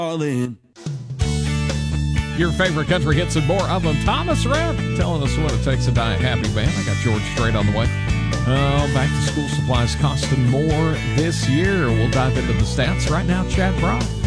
Darling. Your favorite country hits and more of them. Thomas Rhett telling us what it takes to die a happy band. I got George Strait on the way. Back to school supplies costing more this year. We'll dive into the stats right now. Chad Brock.